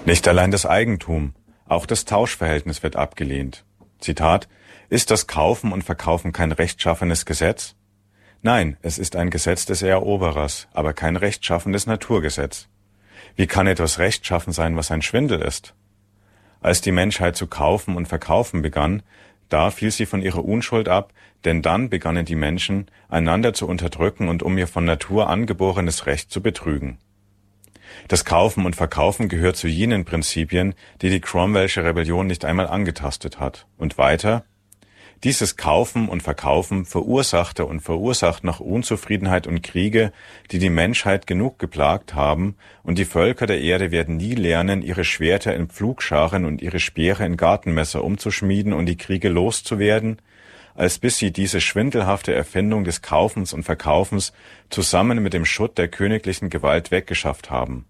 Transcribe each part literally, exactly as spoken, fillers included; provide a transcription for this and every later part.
Nicht allein das Eigentum, auch das Tauschverhältnis wird abgelehnt. Zitat: Ist das Kaufen und Verkaufen kein rechtschaffenes Gesetz? Nein, es ist ein Gesetz des Eroberers, aber kein rechtschaffendes Naturgesetz. Wie kann etwas rechtschaffen sein, was ein Schwindel ist? Als die Menschheit zu kaufen und verkaufen begann, da fiel sie von ihrer Unschuld ab, denn dann begannen die Menschen, einander zu unterdrücken und um ihr von Natur angeborenes Recht zu betrügen. Das Kaufen und Verkaufen gehört zu jenen Prinzipien, die die Cromwellsche Rebellion nicht einmal angetastet hat. Und weiter: Dieses Kaufen und Verkaufen verursachte und verursacht noch Unzufriedenheit und Kriege, die die Menschheit genug geplagt haben, und die Völker der Erde werden nie lernen, ihre Schwerter in Pflugscharen und ihre Speere in Gartenmesser umzuschmieden und die Kriege loszuwerden, als bis sie diese schwindelhafte Erfindung des Kaufens und Verkaufens zusammen mit dem Schutt der königlichen Gewalt weggeschafft haben.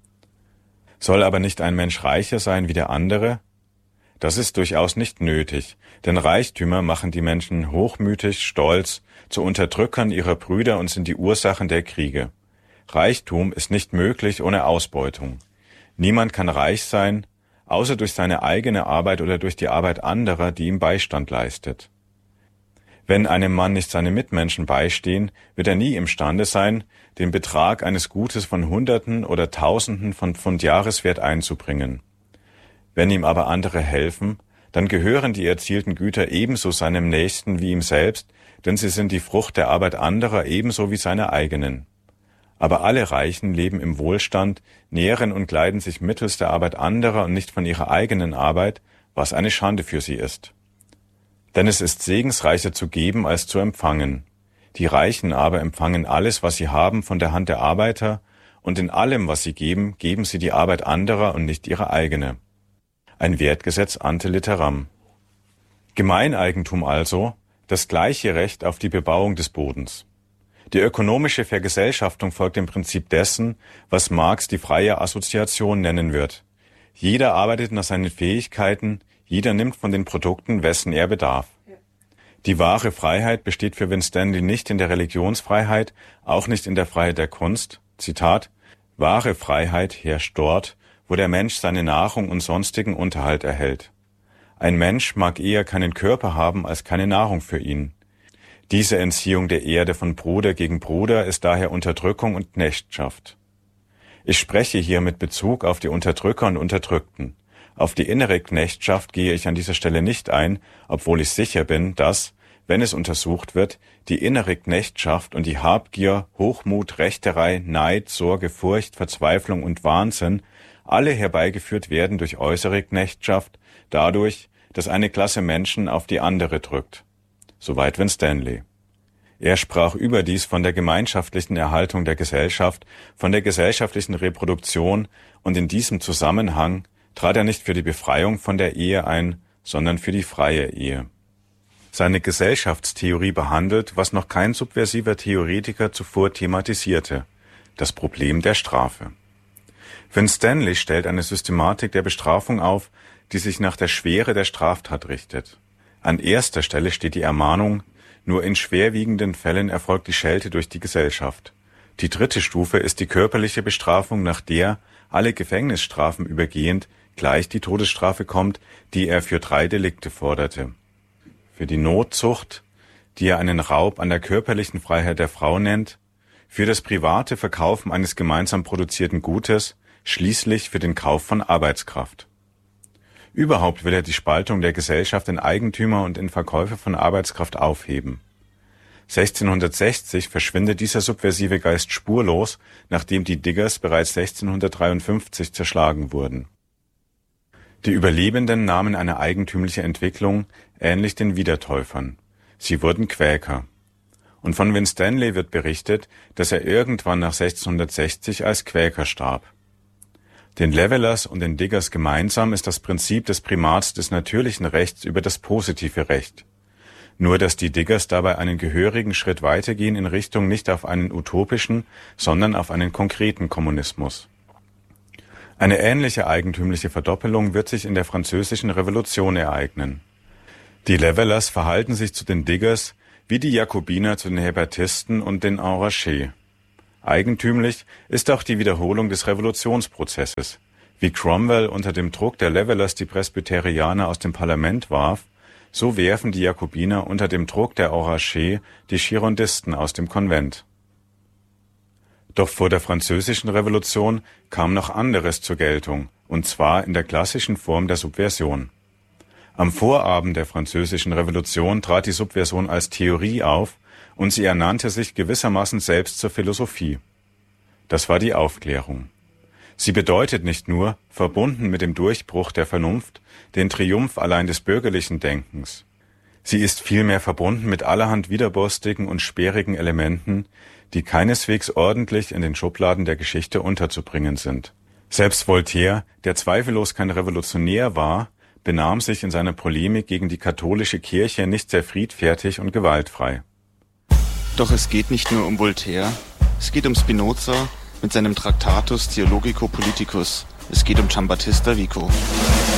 Soll aber nicht ein Mensch reicher sein wie der andere? Das ist durchaus nicht nötig, denn Reichtümer machen die Menschen hochmütig, stolz, zu Unterdrückern ihrer Brüder und sind die Ursachen der Kriege. Reichtum ist nicht möglich ohne Ausbeutung. Niemand kann reich sein, außer durch seine eigene Arbeit oder durch die Arbeit anderer, die ihm Beistand leistet. Wenn einem Mann nicht seine Mitmenschen beistehen, wird er nie imstande sein, den Betrag eines Gutes von Hunderten oder Tausenden von Pfund Jahreswert einzubringen. Wenn ihm aber andere helfen, dann gehören die erzielten Güter ebenso seinem Nächsten wie ihm selbst, denn sie sind die Frucht der Arbeit anderer ebenso wie seine eigenen. Aber alle Reichen leben im Wohlstand, nähren und kleiden sich mittels der Arbeit anderer und nicht von ihrer eigenen Arbeit, was eine Schande für sie ist. Denn es ist segensreicher zu geben als zu empfangen. Die Reichen aber empfangen alles, was sie haben, von der Hand der Arbeiter, und in allem, was sie geben, geben sie die Arbeit anderer und nicht ihre eigene. Ein Wertgesetz ante litteram. Gemeineigentum also, das gleiche Recht auf die Bebauung des Bodens. Die ökonomische Vergesellschaftung folgt dem Prinzip dessen, was Marx die freie Assoziation nennen wird. Jeder arbeitet nach seinen Fähigkeiten, jeder nimmt von den Produkten, wessen er bedarf. Die wahre Freiheit besteht für Winstanley nicht in der Religionsfreiheit, auch nicht in der Freiheit der Kunst. Zitat: Wahre Freiheit herrscht dort, wo der Mensch seine Nahrung und sonstigen Unterhalt erhält. Ein Mensch mag eher keinen Körper haben als keine Nahrung für ihn. Diese Entziehung der Erde von Bruder gegen Bruder ist daher Unterdrückung und Knechtschaft. Ich spreche hier mit Bezug auf die Unterdrücker und Unterdrückten. Auf die innere Knechtschaft gehe ich an dieser Stelle nicht ein, obwohl ich sicher bin, dass, wenn es untersucht wird, die innere Knechtschaft und die Habgier, Hochmut, Rechterei, Neid, Sorge, Furcht, Verzweiflung und Wahnsinn alle herbeigeführt werden durch äußere Knechtschaft, dadurch, dass eine Klasse Menschen auf die andere drückt. Soweit Winstanley. Er sprach überdies von der gemeinschaftlichen Erhaltung der Gesellschaft, von der gesellschaftlichen Reproduktion, und in diesem Zusammenhang trat er nicht für die Befreiung von der Ehe ein, sondern für die freie Ehe. Seine Gesellschaftstheorie behandelt, was noch kein subversiver Theoretiker zuvor thematisierte: das Problem der Strafe. Winstanley stellt eine Systematik der Bestrafung auf, die sich nach der Schwere der Straftat richtet. An erster Stelle steht die Ermahnung: Nur in schwerwiegenden Fällen erfolgt die Schelte durch die Gesellschaft. Die dritte Stufe ist die körperliche Bestrafung, nach der, alle Gefängnisstrafen übergehend, gleich die Todesstrafe kommt, die er für drei Delikte forderte. Für die Notzucht, die er einen Raub an der körperlichen Freiheit der Frau nennt, für das private Verkaufen eines gemeinsam produzierten Gutes, schließlich für den Kauf von Arbeitskraft. Überhaupt will er die Spaltung der Gesellschaft in Eigentümer und in Verkäufer von Arbeitskraft aufheben. sechzehnhundertsechzig verschwindet dieser subversive Geist spurlos, nachdem die Diggers bereits sechzehnhundertdreiundfünfzig zerschlagen wurden. Die Überlebenden nahmen eine eigentümliche Entwicklung, ähnlich den Wiedertäufern. Sie wurden Quäker. Und von Winstanley wird berichtet, dass er irgendwann nach sechzehnhundertsechzig als Quäker starb. Den Levelers und den Diggers gemeinsam ist das Prinzip des Primats des natürlichen Rechts über das positive Recht. Nur dass die Diggers dabei einen gehörigen Schritt weitergehen in Richtung nicht auf einen utopischen, sondern auf einen konkreten Kommunismus. Eine ähnliche eigentümliche Verdoppelung wird sich in der Französischen Revolution ereignen. Die Levelers verhalten sich zu den Diggers wie die Jakobiner zu den Hébertisten und den Enragés. Eigentümlich ist auch die Wiederholung des Revolutionsprozesses. Wie Cromwell unter dem Druck der Levellers die Presbyterianer aus dem Parlament warf, so werfen die Jakobiner unter dem Druck der Enragés die Girondisten aus dem Konvent. Doch vor der Französischen Revolution kam noch anderes zur Geltung, und zwar in der klassischen Form der Subversion. Am Vorabend der Französischen Revolution trat die Subversion als Theorie auf und sie ernannte sich gewissermaßen selbst zur Philosophie. Das war die Aufklärung. Sie bedeutet nicht nur, verbunden mit dem Durchbruch der Vernunft, den Triumph allein des bürgerlichen Denkens. Sie ist vielmehr verbunden mit allerhand widerborstigen und sperrigen Elementen, die keineswegs ordentlich in den Schubladen der Geschichte unterzubringen sind. Selbst Voltaire, der zweifellos kein Revolutionär war, benahm sich in seiner Polemik gegen die katholische Kirche nicht sehr friedfertig und gewaltfrei. Doch es geht nicht nur um Voltaire, es geht um Spinoza mit seinem Tractatus Theologico Politicus, es geht um Giambattista Vico.